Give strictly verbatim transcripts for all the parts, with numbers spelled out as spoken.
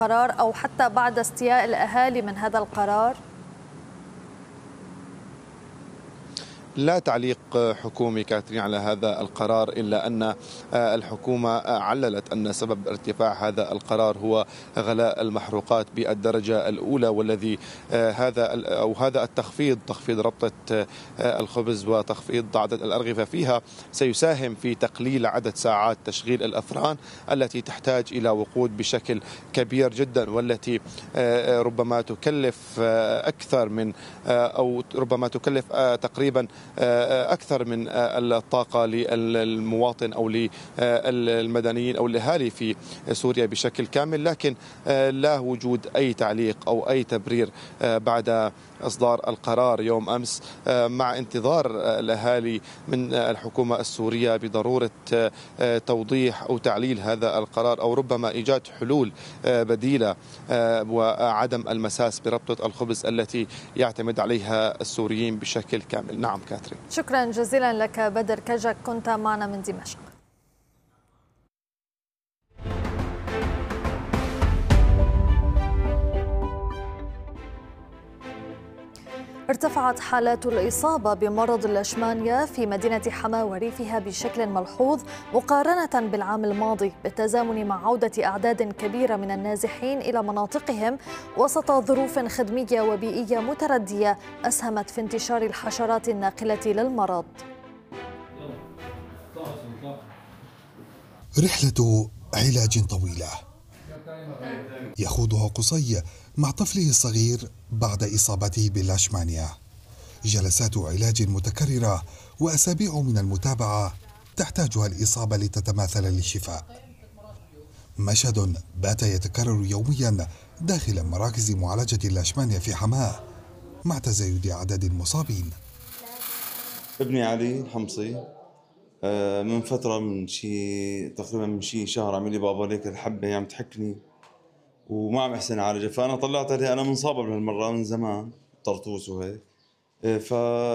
القرار أو حتى بعد استياء الأهالي من هذا القرار؟ لا تعليق حكومي كاترين على هذا القرار، إلا أن الحكومة عللت أن سبب ارتفاع هذا القرار هو غلاء المحروقات بالدرجة الأولى، والذي هذا أو هذا التخفيض تخفيض ربطة الخبز وتخفيض عدد الأرغفة فيها سيساهم في تقليل عدد ساعات تشغيل الأفران التي تحتاج إلى وقود بشكل كبير جدا، والتي ربما تكلف أكثر من أو ربما تكلف تقريبا أكثر من الطاقة للمواطن أو للمدنيين أو الأهالي في سوريا بشكل كامل. لكن لا وجود أي تعليق أو أي تبرير بعد إصدار القرار يوم أمس، مع انتظار الأهالي من الحكومة السورية بضرورة توضيح أو تعليل هذا القرار، أو ربما إيجاد حلول بديلة وعدم المساس بربطة الخبز التي يعتمد عليها السوريين بشكل كامل. نعم كاترين. شكرا جزيلا لك بدر كجك، كنت معنا من دمشق. ارتفعت حالات الإصابة بمرض الليشمانيا في مدينة حماة وريفها بشكل ملحوظ مقارنة بالعام الماضي، بالتزامن مع عودة أعداد كبيرة من النازحين إلى مناطقهم وسط ظروف خدمية وبيئية متردية أسهمت في انتشار الحشرات الناقلة للمرض. رحلة علاج طويلة يخوضها قصي مع طفله الصغير بعد إصابته بالليشمانيا، جلسات علاج متكررة وأسابيع من المتابعة تحتاجها الإصابة لتتماثل للشفاء. مشهد بات يتكرر يوميا داخل مراكز معالجة الليشمانيا في حماة مع تزايد أعداد المصابين. ابني علي الحمصي من فترة، من شي تقريبا من شي شهر، عمل لي بابا ليك الحبة عم تحكني وما عم احسن اعالجها، فانا طلعت عليه، انا منصابه بهالمره من زمان طرطوس وهيك، ف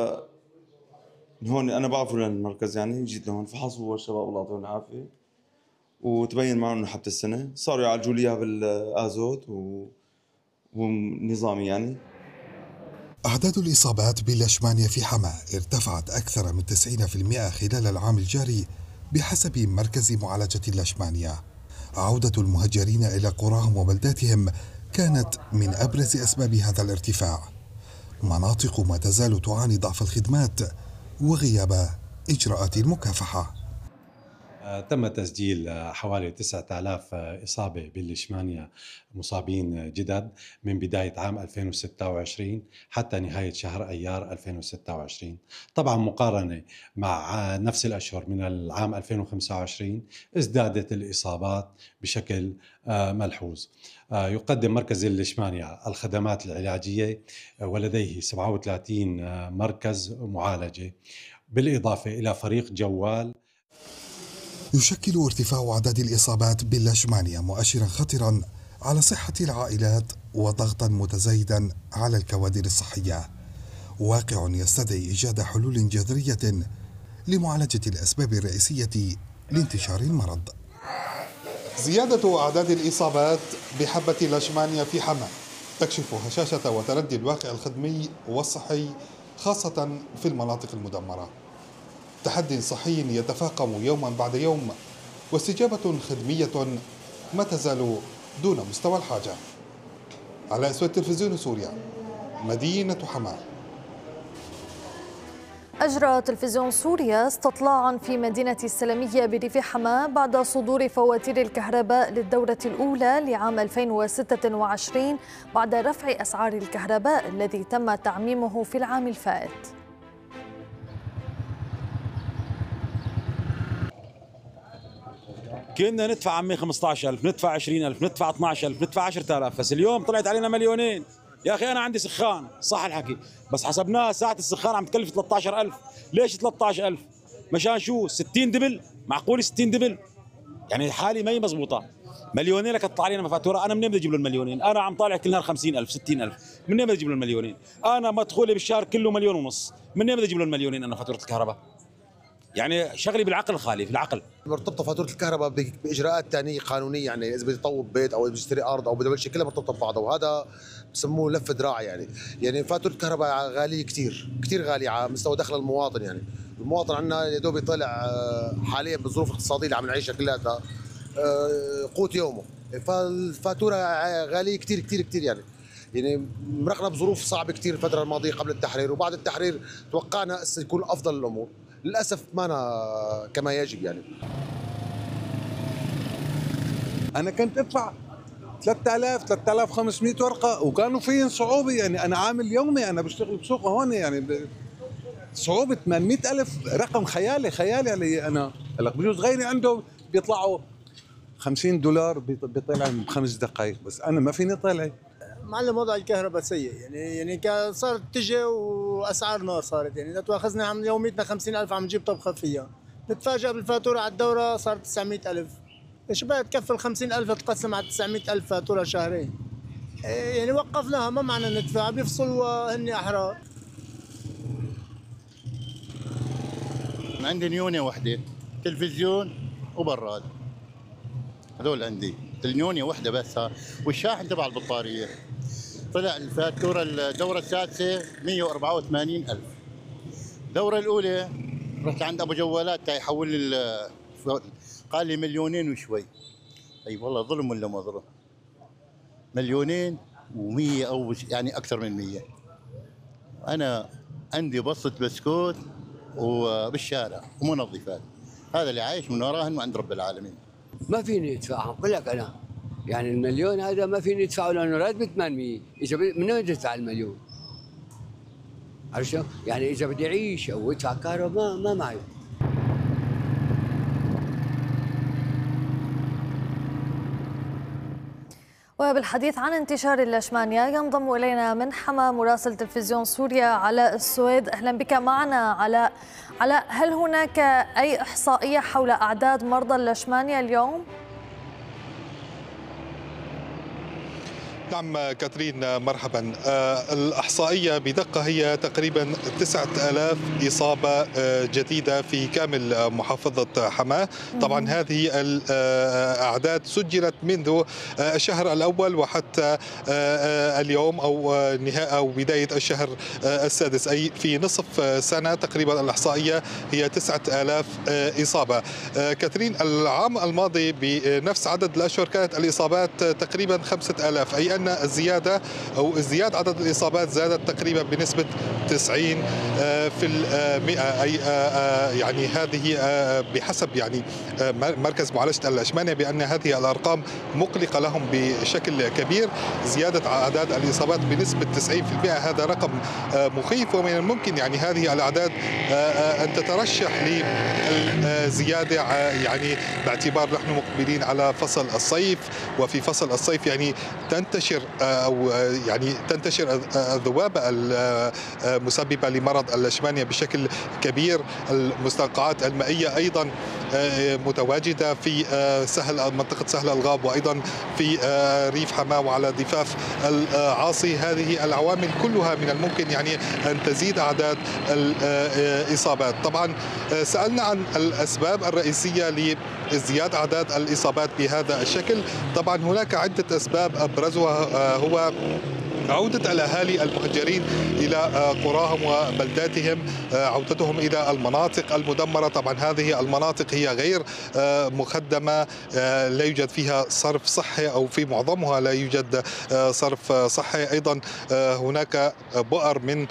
هون انا بعرفه للمركز، يعني جيت لهون فحصوا الشباب الله يعطيهم العافيه وتبين معهم انه حبه السنه، صاروا يعالجوا لي اياها بالازوت و... ونظامي يعني. أعداد الإصابات بالليشمانيا في حماة ارتفعت أكثر من تسعين بالمئة خلال العام الجاري بحسب مركز معالجة الليشمانيا. عودة المهجرين إلى قراهم وبلداتهم كانت من أبرز أسباب هذا الارتفاع. مناطق ما تزال تعاني ضعف الخدمات وغياب إجراءات المكافحة. تم تسجيل حوالي تسعة آلاف إصابة بالليشمانيا مصابين جدد من بداية عام ألفين وستة وعشرين حتى نهاية شهر أيار ألفين وستة وعشرين. طبعا مقارنة مع نفس الأشهر من العام ألفين وخمسة وعشرين ازدادت الإصابات بشكل ملحوظ. يقدم مركز الليشمانيا الخدمات العلاجية ولديه سبعة وثلاثين مركز معالجة، بالإضافة إلى فريق جوال. يشكل ارتفاع أعداد الإصابات بالليشمانيا مؤشرا خطرا على صحة العائلات وضغطا متزايدا على الكوادر الصحية، واقع يستدعي إيجاد حلول جذرية لمعالجة الأسباب الرئيسية لانتشار المرض. زيادة أعداد الإصابات بحبة الليشمانيا في حماة تكشف هشاشة وتردي الواقع الخدمي والصحي خاصة في المناطق المدمرة. تحدي صحي يتفاقم يوما بعد يوم، واستجابة خدمية ما تزال دون مستوى الحاجة. على أسود تلفزيون سوريا، مدينة حماة. أجرى تلفزيون سوريا استطلاعا في مدينة السلمية بريف حماة بعد صدور فواتير الكهرباء للدورة الأولى لعام ألفين وستة وعشرين بعد رفع أسعار الكهرباء الذي تم تعميمه في العام الفائت. كنا ندفع عمي خمسة عشر ألف، ندفع عشرين ألف، ندفع اثني عشر ألف، ندفع عشرة آلاف، بس اليوم طلعت علينا مليونين. يا أخي أنا عندي سخان، صح الحكي، بس حسبناها ساعة السخان عم تكلف ثلاثة عشر ألف. ليش ثلاثة عشر ألف؟ مشان شو؟ ستين دبل؟ معقول ستين دبل؟ يعني حالي ما هي مضبوطة. مليونين لك تطلع علينا فاتورة، أنا منين بدي أجيب له المليونين؟ أنا عم طالع كل نهار خمسين ألف ستين ألف، منين بدي أجيب له المليونين؟ أنا مدخولي بالشهر كله مليون ونص، منين بدي أجيب له المليونين أنا فاتورة الكهرباء؟ يعني شغلي بالعقل خالي في العقل. مرتبطه فاتوره الكهرباء باجراءات ثانيه قانونيه، يعني اذا بده يطوب بيت او بده يشتري ارض او بده يعمل شيء كلها مرتبطه ببعضها، وهذا بسموه لف دراع. يعني يعني فاتوره الكهرباء غاليه كثير كثير غاليه على مستوى دخل المواطن. يعني المواطن عندنا يا دوب يطلع حاليا بالظروف الاقتصاديه اللي عم نعيشها كلها قوت يومه، فالفاتوره غاليه كثير كثير كثير. يعني يعني مرقنا بظروف صعبه كثير الفتره الماضيه قبل التحرير، وبعد التحرير توقعنا يكون افضل الامور، للاسف ما كما يجب. يعني انا كنت ادفع ثلاثة آلاف ثلاثة آلاف وخمسمئة ورقه وكانوا فيهم صعوبه. يعني انا عامل يومي، انا بشتغل بسوق هون، يعني صعوبه ثمانمئة ألف رقم خيالي خيالي علي انا. هلا بجوز غيري عنده بيطلعوا خمسين دولار بيطلع بخمس دقائق، بس انا ما فيني طلع. معلم وضع الكهرباء سيء، يعني يعني صارت تجي واسعار نار صارت. يعني اذا تواخذنا عم يوميتنا خمسين ألف عم نجيب طبخه فيها، نتفاجئ بالفاتوره على الدوره صارت تسعمئة ألف. ايش بقى تكفل خمسين ألف تقسم على تسعمئة ألف فاتوره شهرين؟ يعني وقفناها، ما معنى ندفع، بيفصلوا هن احرار. عندي نيونه وحده، تلفزيون وبراد، هذول عندي. النيونه وحده بس، والشاحن تبع البطاريه طلع الفاتوره الدوره السادسه مئة وأربعة وثمانين ألف. الدوره الاولى رحت عند ابو جوالات تا يحول لي، قال لي مليونين وشوي. اي والله ظلم ولا ما ظلم؟ مليونين ومية او يعني اكثر من مية. انا عندي بسطه بسكوت وبالشارع ومنظفات، هذا اللي عايش من وراهن وعند رب العالمين. ما فيني ادفعهم، بقول لك انا يعني المليون هذا ما فيني ادفعه لانه راتبي ثمانمئة، اذا من وين بدي ادفع المليون؟ عرفت شو؟ يعني اذا بدي اعيش او ادفع كهرباء ما ما معي. وبالحديث عن انتشار اللشمانيا ينضم الينا من حما مراسل تلفزيون سوريا علاء السويد. اهلا بك معنا علاء. علاء، هل هناك اي احصائيه حول اعداد مرضى اللشمانيا اليوم؟ نعم كاترين، مرحبا. الإحصائية بدقة هي تقريبا تسعة آلاف إصابة جديدة في كامل محافظة حماة. طبعا هذه الأعداد سجلت منذ الشهر الأول وحتى اليوم أو نهاية أو بداية الشهر السادس، أي في نصف سنة تقريبا الإحصائية هي تسعة آلاف إصابة. كاترين، العام الماضي بنفس عدد الأشهر كانت الإصابات تقريبا خمسة آلاف، أي أن الزيادة أو ازدياد عدد الإصابات زادت تقريبا بنسبة تسعين في المئة. أي يعني هذه بحسب يعني مركز معالجة اللشمانية بأن هذه الأرقام مقلقة لهم بشكل كبير. زيادة أعداد الإصابات بنسبة تسعين في المئة هذا رقم مخيف، ومن الممكن يعني هذه الأعداد أن تترشح للزيادة، يعني باعتبار نحن مقبلين على فصل الصيف، وفي فصل الصيف يعني تنتشر أو يعني تنتشر الذبابة المسببة لمرض اللشمانية بشكل كبير. المستنقعات المائية أيضا متواجدة في سهل منطقة سهل الغاب وأيضا في ريف حماة وعلى ضفاف العاصي. هذه العوامل كلها من الممكن يعني أن تزيد أعداد الإصابات. طبعا سألنا عن الأسباب الرئيسية لازدياد أعداد الإصابات بهذا الشكل. طبعا هناك عدة أسباب أبرزها هو عودة الأهالي المهجرين إلى قراهم وبلداتهم، عودتهم إلى المناطق المدمرة. طبعا هذه المناطق هي غير مخدمة، لا يوجد فيها صرف صحي أو في معظمها لا يوجد صرف صحي. أيضا هناك بؤر من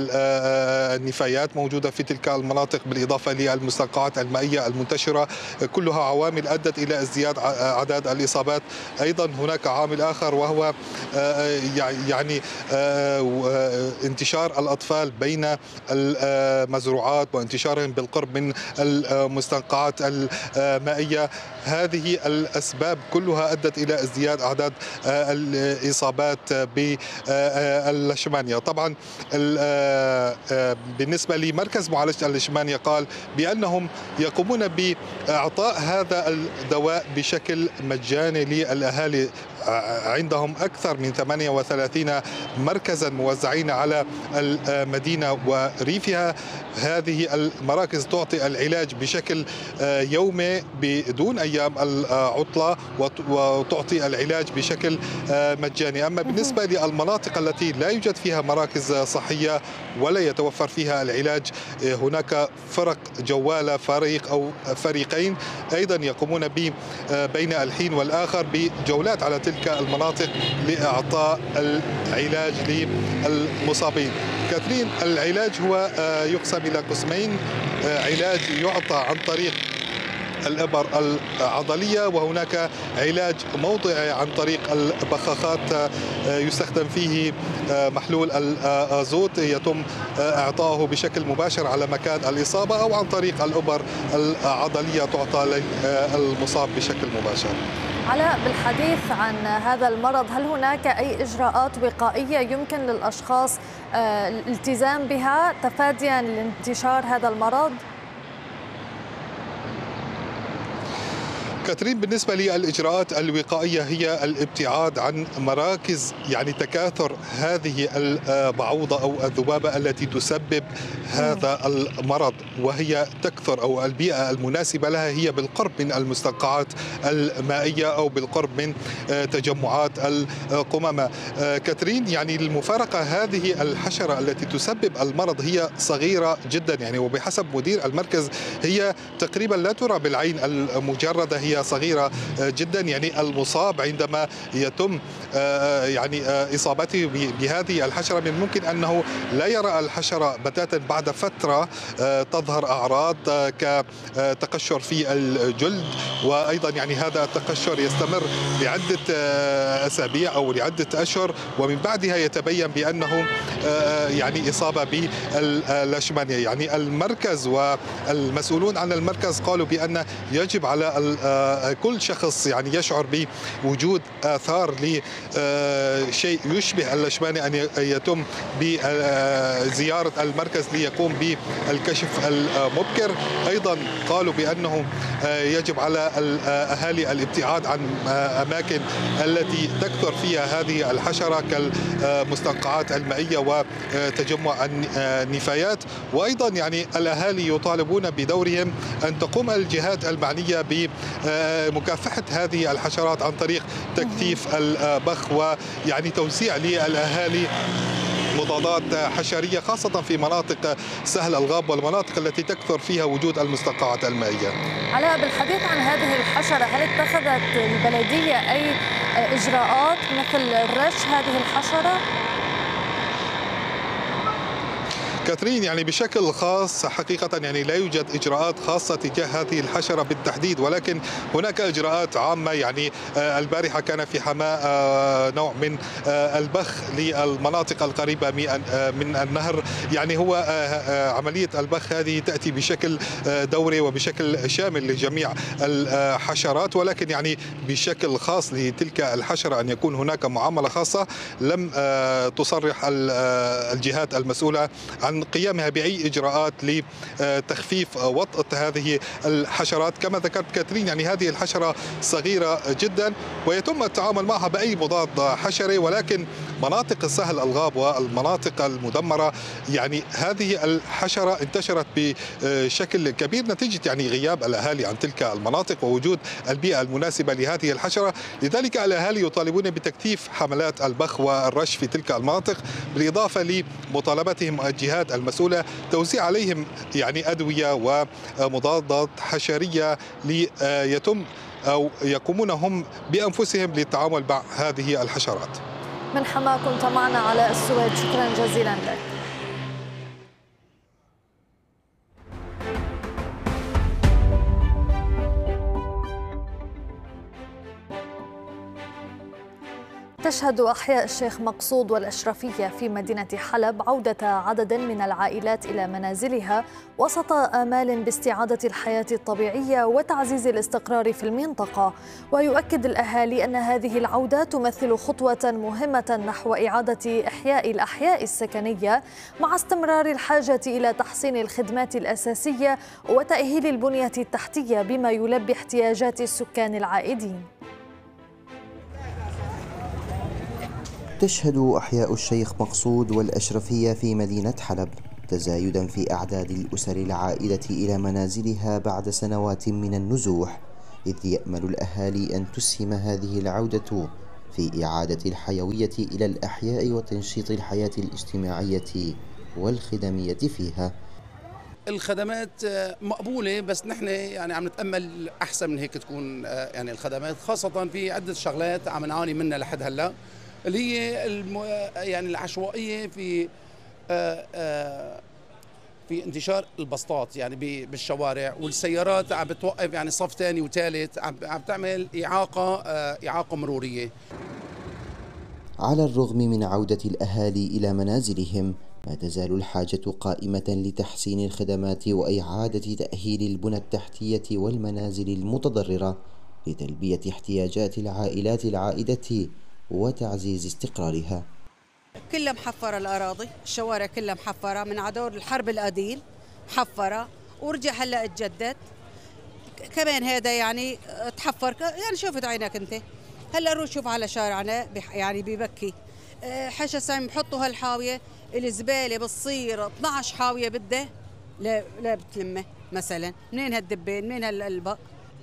النفايات موجودة في تلك المناطق، بالإضافة للمستنقعات المائية المنتشرة، كلها عوامل أدت إلى ازدياد أعداد الإصابات. أيضا هناك عامل آخر وهو يعني يعني انتشار الأطفال بين المزروعات وانتشارهم بالقرب من المستنقعات المائية. هذه الأسباب كلها أدت إلى ازدياد أعداد الإصابات باللشمانية. طبعا بالنسبة لمركز معالجة اللشمانية قال بأنهم يقومون بإعطاء هذا الدواء بشكل مجاني للأهالي عندهم أكثر من ثمانية وثلاثين مركزا موزعين على المدينة وريفها. هذه المراكز تعطي العلاج بشكل يومي بدون أيام العطلة وتعطي العلاج بشكل مجاني. أما بالنسبة للمناطق التي لا يوجد فيها مراكز صحية ولا يتوفر فيها العلاج، هناك فرق جوالة، فريق أو فريقين أيضا يقومون بين الحين والآخر بجولات على تلك المناطق لإعطاء العلاج للمصابين. كاترين، العلاج هو يقسم إلى قسمين: علاج يعطى عن طريق الإبر العضلية، وهناك علاج موضعي عن طريق البخاخات يستخدم فيه محلول الأزوت يتم إعطائه بشكل مباشر على مكان الإصابة، أو عن طريق الإبر العضلية تعطى للمصاب بشكل مباشر. علاء، بالحديث عن هذا المرض، هل هناك أي إجراءات وقائية يمكن للأشخاص الالتزام بها تفاديا لانتشار هذا المرض؟ كاترين، بالنسبة للإجراءات الوقائية هي الابتعاد عن مراكز يعني تكاثر هذه البعوضة أو الذبابة التي تسبب هذا المرض، وهي تكثر أو البيئة المناسبة لها هي بالقرب من المستنقعات المائية أو بالقرب من تجمعات القمامة. كاترين، يعني المفارقة هذه الحشرة التي تسبب المرض هي صغيرة جدا، يعني وبحسب مدير المركز هي تقريبا لا ترى بالعين المجردة، هي صغيرة جدا. يعني المصاب عندما يتم يعني إصابته بهذه الحشرة من الممكن أنه لا يرى الحشرة بتاتا، بعد فترة تظهر أعراض كتقشر في الجلد، وأيضا يعني هذا التقشر يستمر لعدة أسابيع أو لعدة أشهر، ومن بعدها يتبين بأنه يعني إصابة باللاشمانيا. يعني المركز والمسؤولون عن المركز قالوا بأن يجب على كل شخص يعني يشعر بوجود آثار لشيء يشبه اللاشمانيا أن يتم بزيارة المركز ليقوم بالكشف المبكر. أيضا قالوا بأنه يجب على الأهالي الابتعاد عن أماكن التي تكثر فيها هذه الحشرة كالمستنقعات المائية وتجمع النفايات. وأيضا يعني الأهالي يطالبون بدورهم أن تقوم الجهات المعنية بمكافحة هذه الحشرات عن طريق تكثيف البخ ويعني توزيع للأهالي مضادات حشرية، خاصة في مناطق سهل الغاب والمناطق التي تكثر فيها وجود المستنقعات المائية. علاء، بالحديث عن هذه الحشرة، هل اتخذت البلدية أي إجراءات مثل رش هذه الحشرة؟ كاترين، يعني بشكل خاص حقيقة يعني لا يوجد إجراءات خاصة تجاه هذه الحشرة بالتحديد، ولكن هناك إجراءات عامة. يعني البارحة كان في حماة نوع من البخ للمناطق القريبة من النهر. يعني هو عملية البخ هذه تأتي بشكل دوري وبشكل شامل لجميع الحشرات، ولكن يعني بشكل خاص لتلك الحشرة أن يكون هناك معاملة خاصة لم تصرح الجهات المسؤولة عن قيامها بأي إجراءات لتخفيف وطأة هذه الحشرات. كما ذكرت كاترين، يعني هذه الحشرة صغيرة جدا ويتم التعامل معها بأي مضاد حشري، ولكن مناطق سهل الغاب والمناطق المدمرة يعني هذه الحشرة انتشرت بشكل كبير نتيجة يعني غياب الأهالي عن تلك المناطق ووجود البيئة المناسبة لهذه الحشرة. لذلك الأهالي يطالبون بتكثيف حملات البخ والرش في تلك المناطق، بالإضافة لمطالبتهم الجهات المسؤولة توزيع عليهم يعني أدوية ومضادات حشرية ليتم أو يقومون هم بأنفسهم للتعامل مع هذه الحشرات. من حماة كنت معنا علاء السويد، شكرا جزيلا لك. تشهد أحياء الشيخ مقصود والأشرفية في مدينة حلب عودة عدد من العائلات إلى منازلها وسط آمال باستعادة الحياة الطبيعية وتعزيز الاستقرار في المنطقة. ويؤكد الأهالي أن هذه العودة تمثل خطوة مهمة نحو إعادة إحياء الأحياء السكنية، مع استمرار الحاجة إلى تحسين الخدمات الأساسية وتأهيل البنية التحتية بما يلبي احتياجات السكان العائدين. تشهد أحياء الشيخ مقصود والأشرفية في مدينة حلب تزايدا في أعداد الأسر العائدة إلى منازلها بعد سنوات من النزوح، إذ يأمل الأهالي أن تسهم هذه العودة في إعادة الحيوية إلى الأحياء وتنشيط الحياة الاجتماعية والخدمية فيها. الخدمات مقبولة، بس نحن يعني عم نتأمل أحسن من هيك تكون يعني الخدمات، خاصة في عدة شغلات عم نعاني منها لحد هلا، اللي هي الم... يعني العشوائية في آآ آآ في انتشار البسطات يعني بالشوارع، والسيارات عم بتوقف يعني صف ثاني وثالث، عم عم تعمل إعاقة إعاقة مرورية. على الرغم من عودة الأهالي إلى منازلهم، ما تزال الحاجة قائمة لتحسين الخدمات وإعادة تأهيل البنى التحتية والمنازل المتضررة لتلبية احتياجات العائلات العائدة وتعزيز استقرارها. كلها محفرة الأراضي، الشوارع كلها محفرة من عدور الحرب القديم، محفرة ورجع هلا اتجدد كمان. هذا يعني تحفر، يعني شوفت عينك انت هلا روح شوف على شارعنا يعني ببكي حشا سامي بحطوا هالحاوية، الزبالة بتصير اثنعش حاوية بدها لا لا بتلمه مثلا. منين هالدبين منين هالقلبق؟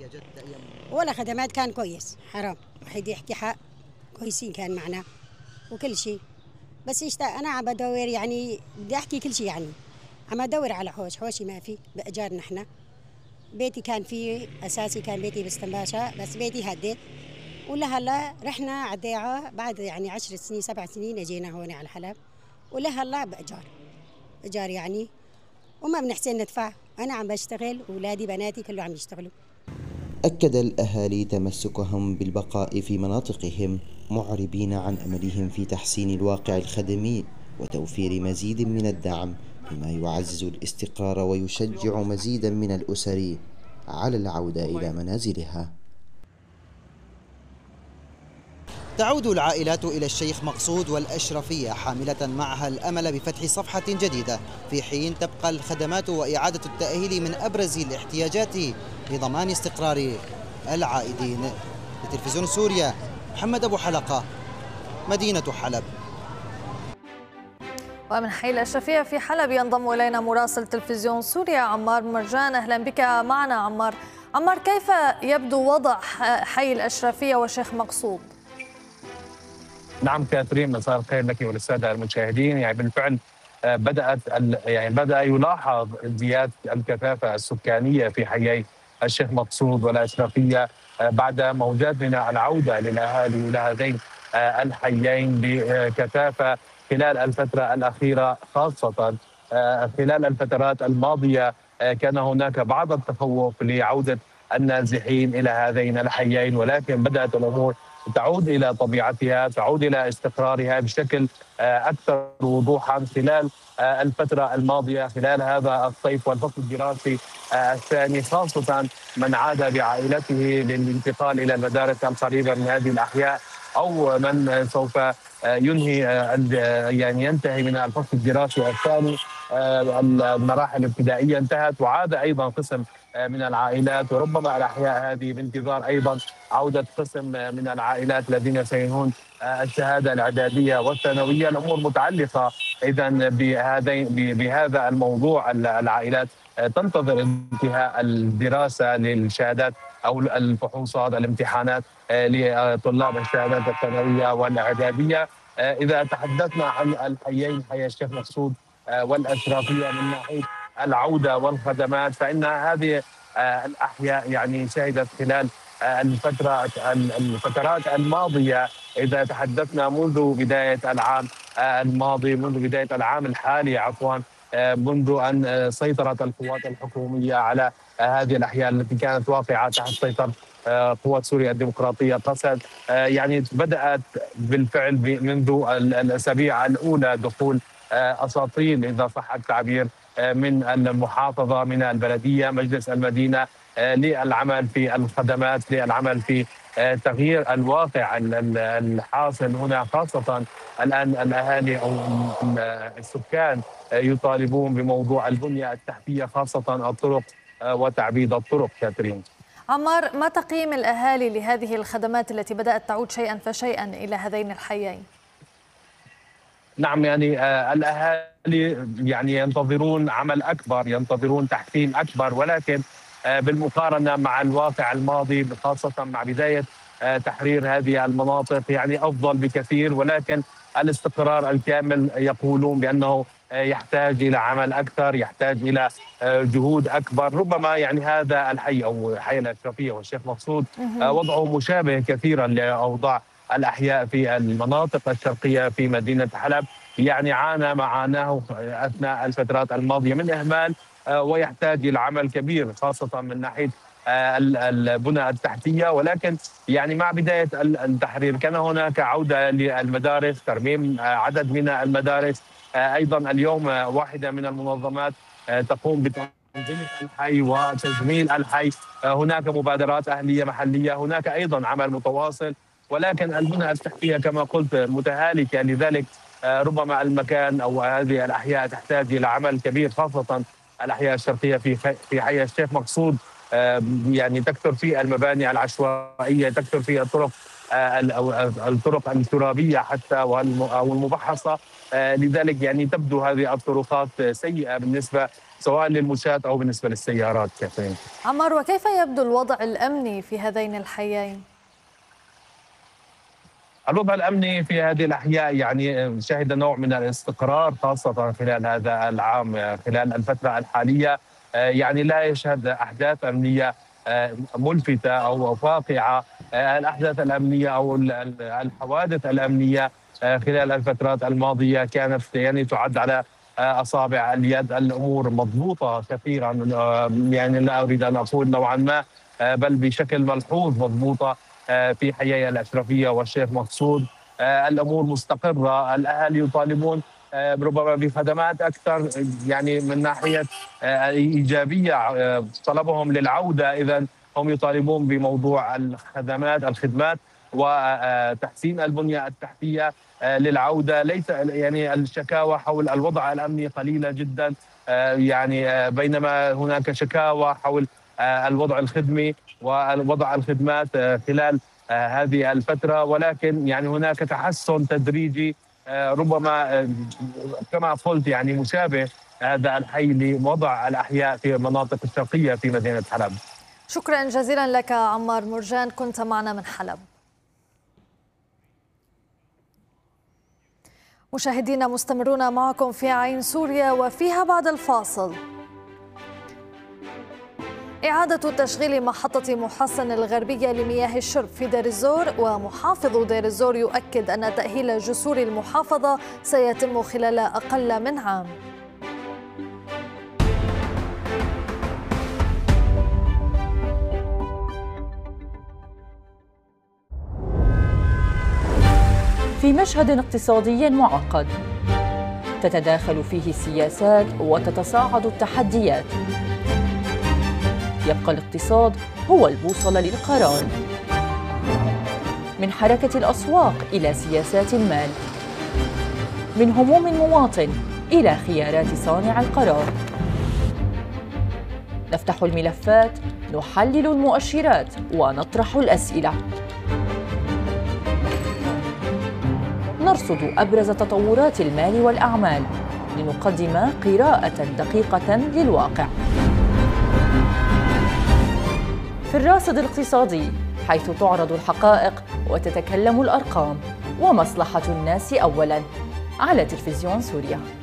ولا خدمات كان كويس، حرام واحد يحكي حق، كويسين كان معنا وكل شيء، بس اشتاق انا عم بدور يعني بدي احكي كل شيء يعني عم ادور على حوش، حوشي ما في باجار. نحن بيتي كان فيه اساسي، كان بيتي باستنباشا، بس بيتي هديت ولهلا رحنا عداعة بعد يعني عشر سنين سبع سنين اجينا هون على حلب، ولهلا باجار ايجار يعني، وما بنحسن ندفع. انا عم بشتغل واولادي بناتي كله عم يشتغلوا. أكد الأهالي تمسكهم بالبقاء في مناطقهم، معربين عن أملهم في تحسين الواقع الخدمي وتوفير مزيد من الدعم، مما يعزز الاستقرار ويشجع مزيدا من الأسر على العودة إلى منازلها. تعود العائلات إلى الشيخ مقصود والأشرفية حاملة معها الأمل بفتح صفحة جديدة، في حين تبقى الخدمات وإعادة التأهيل من أبرز الاحتياجات لضمان استقرار العائدين. لتلفزيون سوريا، محمد أبو حلقة، مدينة حلب. ومن حي الأشرفية في حلب ينضم إلينا مراسل تلفزيون سوريا عمار مرجان. أهلا بك معنا عمار. عمار، كيف يبدو وضع حي الأشرفية والشيخ مقصود؟ نعم كاترين، مساء الخير لك وللساده المشاهدين. يعني بالفعل بدات يعني بدا يلاحظ زياده الكثافه السكانيه في حيي الشيخ مقصود والاشرفيه بعد موجات من العوده للاهالي الى هذين الحيين بكثافه خلال الفتره الاخيره، خاصه خلال الفترات الماضيه كان هناك بعض التخوف لعوده النازحين الى هذين الحيين، ولكن بدات الامور تعود إلى طبيعتها، تعود إلى استقرارها بشكل أكثر وضوحا خلال الفترة الماضية، خلال هذا الصيف والفصل الدراسي الثاني، خاصة من عاد بعائلته للانتقال إلى المدارس القريبة من هذه الأحياء، أو من سوف ينهي يعني ينتهي من الفصل الدراسي الثاني. المراحل الابتدائية انتهت وعاد أيضا قسم من العائلات، وربما الأحياء هذه بانتظار أيضا عودة قسم من العائلات الذين سينهون الشهادة الإعدادية والثانوية. الأمور متعلقة إذا بهذين بهذا الموضوع. العائلات تنتظر انتهاء الدراسة للشهادات أو الفحوصات الامتحانات لطلاب الشهادات الثانوية والإعدادية. إذا تحدثنا عن الحيين، حي الشيخ مقصود والأشرفية، من ناحية العودة والخدمات، فإن هذه الأحياء يعني شهدت خلال الفترة الفترات الماضية، إذا تحدثنا منذ بداية العام الماضي، منذ بداية العام الحالي عفوا، منذ أن سيطرت القوات الحكومية على هذه الأحياء التي كانت واقعة تحت سيطرة قوات سوريا الديمقراطية قسد، يعني بدأت بالفعل منذ الأسابيع الأولى دخول أساطيل إذا صح التعبير من المحافظة، من البلدية، مجلس المدينة، للعمل في الخدمات، للعمل في تغيير الواقع الحاصل هنا، خاصة الآن الأهالي أو السكان يطالبون بموضوع البنية التحتية، خاصة الطرق وتعبيد الطرق. كاترين. عمار، ما تقييم الأهالي لهذه الخدمات التي بدأت تعود شيئا فشيئا إلى هذين الحيين؟ نعم يعني آه الأهالي يعني ينتظرون عمل أكبر، ينتظرون تحسين أكبر، ولكن آه بالمقارنة مع الواقع الماضي خاصة مع بداية آه تحرير هذه المناطق يعني أفضل بكثير، ولكن الاستقرار الكامل يقولون بأنه يحتاج إلى عمل أكثر، يحتاج إلى جهود أكبر. ربما يعني هذا الحي أو حي الأشرفية والشيخ مقصود وضعه مشابه كثيرا لأوضاع الأحياء في المناطق الشرقية في مدينة حلب، يعني عانى ما عاناه أثناء الفترات الماضية من إهمال، ويحتاج إلى عمل كبير خاصة من ناحية البنى التحتية. ولكن يعني مع بداية التحرير كان هناك عودة للمدارس، ترميم عدد من المدارس. أيضا اليوم واحدة من المنظمات تقوم بتنظيم الحي وتجميل الحي، هناك مبادرات أهلية محلية، هناك أيضا عمل متواصل، ولكن البنى التحتية كما قلت متهالكة. لذلك ربما المكان أو هذه الأحياء تحتاج إلى عمل كبير، خاصة الأحياء الشرقية في في حي الشيخ مقصود، يعني تكثر في المباني العشوائية، تكثر في الطرق الطرق الترابية حتى أو المبحصة. لذلك يعني تبدو هذه الطرقات سيئة بالنسبة سواء للمشاة أو بالنسبة للسيارات. كيفين عمار، وكيف يبدو الوضع الأمني في هذين الحيين؟ الوضع الأمني في هذه الأحياء يعني شهد نوع من الاستقرار خاصة خلال هذا العام، خلال الفترة الحالية يعني لا يشهد أحداث أمنية ملفتة أو فاقعة. الأحداث الأمنية أو الحوادث الأمنية خلال الفترات الماضية كانت يعني تعد على أصابع اليد. الأمور مضبوطة كثيرا، يعني لا أريد أن أقول نوعا ما، بل بشكل ملحوظ مضبوطة في حيي الأشرفية والشيخ مقصود. الأمور مستقرة، الأهالي يطالبون ربما بخدمات أكثر، يعني من ناحية إيجابية طلبهم للعودة. إذن هم يطالبون بموضوع الخدمات الخدمات وتحسين البنية التحتية للعودة. ليس يعني الشكاوى حول الوضع الأمني قليلة جدا، يعني بينما هناك شكاوى حول الوضع الخدمي ووضع الخدمات خلال هذه الفترة، ولكن يعني هناك تحسن تدريجي ربما كما قلت يعني مشابه هذا الحي لوضع الأحياء في المناطق الشرقية في مدينة حلب. شكرا جزيلا لك عمار مرجان، كنت معنا من حلب. مشاهدينا مستمرون معكم في عين سوريا، وفيها بعد الفاصل إعادة تشغيل محطة محسن الغربية لمياه الشرب في دير الزور، ومحافظ دير الزور يؤكد أن تأهيل جسور المحافظة سيتم خلال أقل من عام. في مشهد اقتصادي معقد تتداخل فيه السياسات وتتصاعد التحديات، يبقى الاقتصاد هو البوصلة للقرار. من حركة الأسواق إلى سياسات المال، من هموم المواطن إلى خيارات صانع القرار. نفتح الملفات، نحلل المؤشرات ونطرح الأسئلة، نرصد أبرز تطورات المال والأعمال لنقدم قراءة دقيقة للواقع. في الراصد الاقتصادي، حيث تعرض الحقائق وتتكلم الأرقام، ومصلحة الناس أولاً، على تلفزيون سوريا.